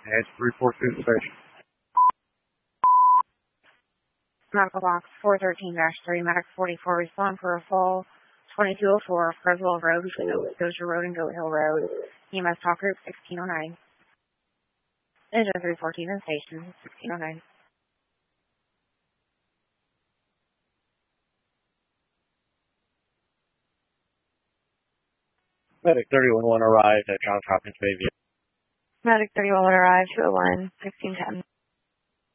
And 342 station. Medical box 413-3, medic 44, respond for a fall 2204, Freswell Road, between Dozier Road and Goat Hill Road. EMS talk group 1609. Engine 314 in station 1609. Medic 311 arrived at Johns Hopkins Bayview. Medic 31 arrived, 201, 1610.